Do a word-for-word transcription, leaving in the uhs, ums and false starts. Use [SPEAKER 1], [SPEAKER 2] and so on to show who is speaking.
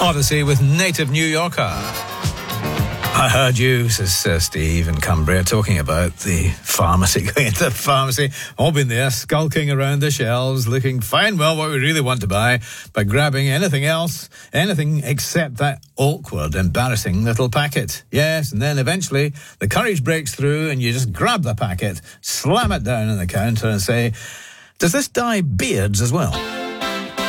[SPEAKER 1] Odyssey with Native New Yorker. I heard you, says uh, Steve in Cumbria, talking about the pharmacy, going into the pharmacy, all been there, skulking around the shelves, looking fine, well, what we really want to buy, but grabbing anything else, anything except that awkward, embarrassing little packet. Yes, and then eventually the courage breaks through and you just grab the packet, slam it down on the counter and say, does this dye beards as well?